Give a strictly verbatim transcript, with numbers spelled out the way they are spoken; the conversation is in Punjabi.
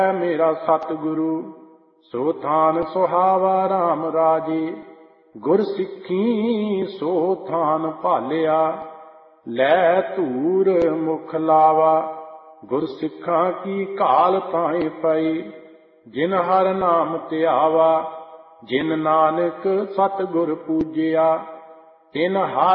ਮੇਰਾ ਸਤਿਗੁਰੂ ਸੋ ਥਾਨ ਸੁਹਾਵਾ ਰਾਮ ਰਾਜੇ। ਗੁਰ ਸਿੱਖੀ ਸੋ ਥਾਨ ਭਾਲਿਆ ਲੈ ਧੂਰ ਮੁਖ ਲਾਵਾ। ਗੁਰ ਸਿੱਖਾਂ ਕੀ ਘਾਲ ਤਾਏ ਪਈ ਜਿਨ ਹਰ ਨਾਮ ਧਿਆਵਾ। ਜਿਨ ਨਾਨਕ ਸਤਿਗੁਰ ਪੂਜਿਆ ਤਿਨ ਹਰ